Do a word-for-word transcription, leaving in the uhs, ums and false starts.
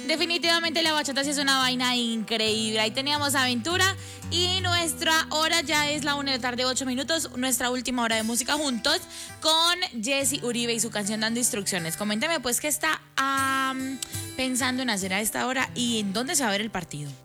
Definitivamente la bachata sí es una vaina increíble. Ahí teníamos Aventura y nuestra hora ya es la una de la tarde, ocho minutos. Nuestra última hora de música juntos con Jesse Uribe y su canción Dando Instrucciones. Coméntame pues qué está um, pensando en hacer a esta hora y en dónde se va a ver el partido.